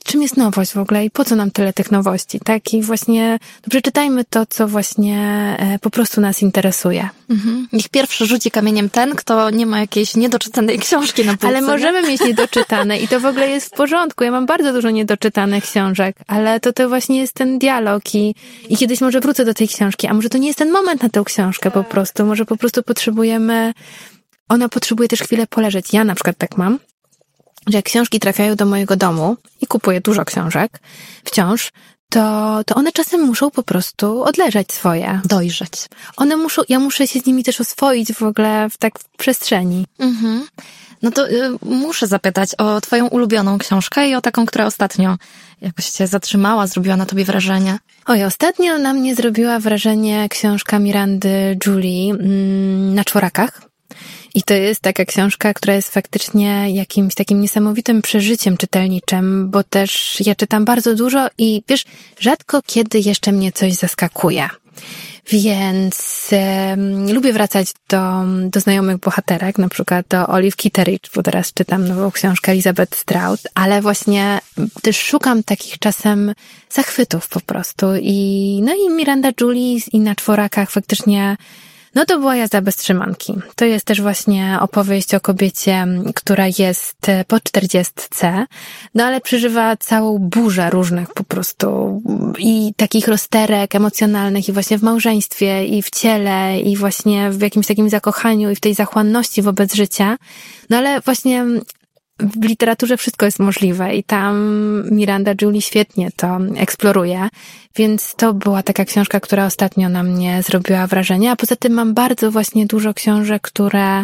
S2: czym jest nowość w ogóle i po co nam tyle tych nowości, tak? I właśnie przeczytajmy to, co właśnie po prostu nas interesuje.
S3: Niech pierwszy rzuci kamieniem ten, kto nie ma jakiejś niedoczytanej książki na półce.
S2: Ale możemy mieć niedoczytane i to w ogóle jest w porządku. Ja mam bardzo dużo niedoczytanych książek, ale to właśnie jest ten dialog i kiedyś może wrócę do tej książki, a może to nie jest ten moment na tę książkę po prostu. Może po prostu ona potrzebuje też chwilę poleżeć. Ja na przykład tak mam, że jak książki trafiają do mojego domu i kupuję dużo książek wciąż, to one czasem muszą po prostu odleżeć swoje.
S3: Dojrzeć.
S2: Ja muszę się z nimi też oswoić w ogóle w przestrzeni.
S3: No to muszę zapytać o twoją ulubioną książkę i o taką, która ostatnio jakoś cię zatrzymała, zrobiła na tobie wrażenie.
S2: Ostatnio na mnie zrobiła wrażenie książka Mirandy Julie Na czworakach. I to jest taka książka, która jest faktycznie jakimś takim niesamowitym przeżyciem czytelniczym, bo też ja czytam bardzo dużo i wiesz, rzadko kiedy jeszcze mnie coś zaskakuje. Więc lubię wracać do znajomych bohaterek, na przykład do Olive Kitteridge, bo teraz czytam nową książkę Elizabeth Strout, ale właśnie też szukam takich czasem zachwytów po prostu. I Miranda Julie i Na czworakach faktycznie to była jazda bez trzymanki. To jest też właśnie opowieść o kobiecie, która jest po 40, ale przeżywa całą burzę różnych po prostu i takich rozterek emocjonalnych i właśnie w małżeństwie i w ciele i właśnie w jakimś takim zakochaniu i w tej zachłanności wobec życia. Ale właśnie w literaturze wszystko jest możliwe i tam Miranda Julie świetnie to eksploruje, więc to była taka książka, która ostatnio na mnie zrobiła wrażenie, a poza tym mam bardzo właśnie dużo książek, które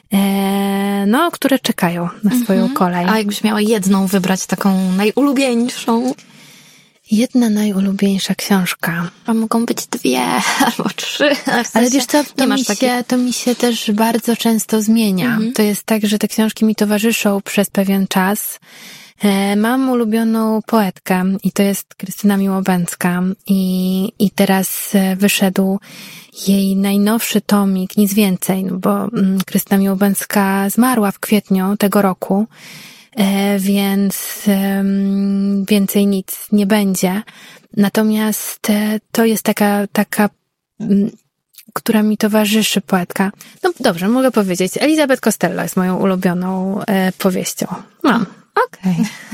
S2: czekają na swoją kolej.
S3: A jakbyś miała jedną wybrać, taką najulubieńszą?
S2: Jedna najulubieńsza książka.
S3: A mogą być 2 albo 3.
S2: Ale wiesz co, to mi się też bardzo często zmienia. To jest tak, że te książki mi towarzyszą przez pewien czas. Mam ulubioną poetkę i to jest Krystyna Miłobędzka i teraz wyszedł jej najnowszy tomik, nic więcej, bo Krystyna Miłobędzka zmarła w kwietniu tego roku. Więc więcej nic nie będzie. Natomiast to jest taka, która mi towarzyszy poetka. Dobrze, mogę powiedzieć. Elizabeth Costello jest moją ulubioną powieścią. Mam.
S3: Okej.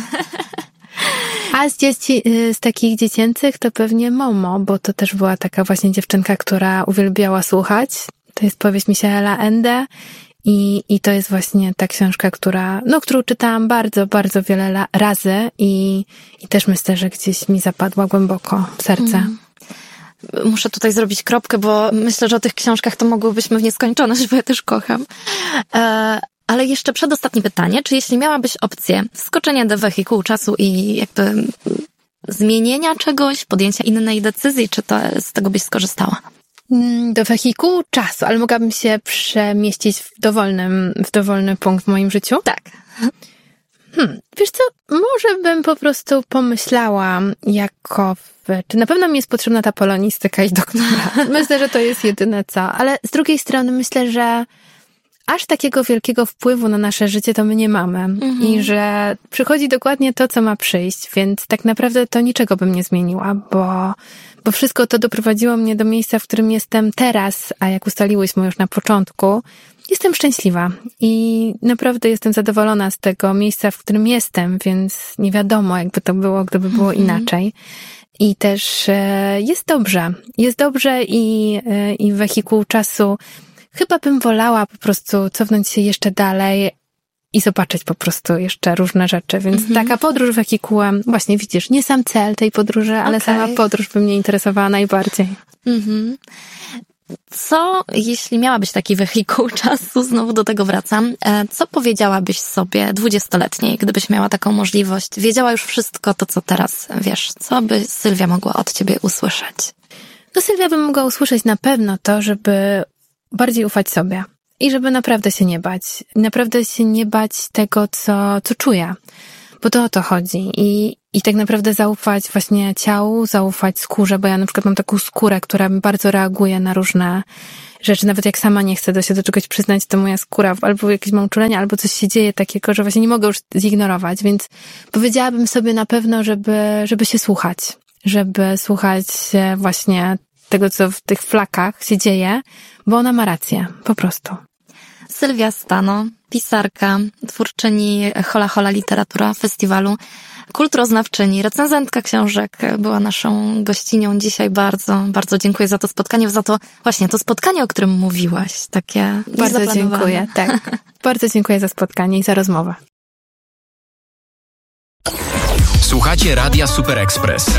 S2: A z takich dziecięcych to pewnie Momo, bo to też była taka właśnie dziewczynka, która uwielbiała słuchać. To jest powieść Michaela Ende. I to jest właśnie ta książka, którą czytałam bardzo, bardzo wiele razy i też myślę, że gdzieś mi zapadła głęboko w serce.
S3: Muszę tutaj zrobić kropkę, bo myślę, że o tych książkach to mogłybyśmy w nieskończoność, bo ja też kocham. Ale jeszcze przedostatnie pytanie, czy jeśli miałabyś opcję wskoczenia do wehikułu czasu i jakby zmienienia czegoś, podjęcia innej decyzji, czy z tego byś skorzystała?
S2: Do wehikułu czasu, ale mogłabym się przemieścić w dowolny punkt w moim życiu?
S3: Tak.
S2: Wiesz co, może bym po prostu pomyślała czy na pewno mi jest potrzebna ta polonistyka i doktora. Myślę, że to jest jedyne co, ale z drugiej strony myślę, że aż takiego wielkiego wpływu na nasze życie to my nie mamy i że przychodzi dokładnie to, co ma przyjść, więc tak naprawdę to niczego bym nie zmieniła, bo wszystko to doprowadziło mnie do miejsca, w którym jestem teraz, a jak ustaliłyśmy już na początku, jestem szczęśliwa i naprawdę jestem zadowolona z tego miejsca, w którym jestem, więc nie wiadomo, jakby to było, gdyby było inaczej. I też jest dobrze i wehikuł czasu chyba bym wolała po prostu cofnąć się jeszcze dalej i zobaczyć po prostu jeszcze różne rzeczy. Więc taka podróż wehikułem, właśnie widzisz, nie sam cel tej podróży, ale sama podróż by mnie interesowała najbardziej.
S3: Co, jeśli miałabyś taki wehikuł czasu, znowu do tego wracam, co powiedziałabyś sobie 20-letniej, gdybyś miała taką możliwość? Wiedziała już wszystko to, co teraz wiesz. Co by Sylwia mogła od ciebie usłyszeć?
S2: Sylwia by mogła usłyszeć na pewno to, żeby bardziej ufać sobie i żeby naprawdę się nie bać. Naprawdę się nie bać tego, co czuję, bo to o to chodzi. I tak naprawdę zaufać właśnie ciału, zaufać skórze, bo ja na przykład mam taką skórę, która bardzo reaguje na różne rzeczy, nawet jak sama nie chcę się do czegoś przyznać, to moja skóra albo jakieś mam uczulenia, albo coś się dzieje takiego, że właśnie nie mogę już zignorować, więc powiedziałabym sobie na pewno, żeby się słuchać, żeby słuchać właśnie tego, co w tych flakach się dzieje, bo ona ma rację, po prostu.
S3: Sylwia Stano, pisarka, twórczyni Hola Hola Literatura Festiwalu, kulturoznawczyni, recenzentka książek, była naszą gościnią dzisiaj. Bardzo, bardzo dziękuję za to spotkanie, za to właśnie to spotkanie, o którym mówiłaś, takie
S2: bardzo dziękuję, tak. Bardzo dziękuję za spotkanie i za rozmowę.
S1: Słuchacie Radia Super Express.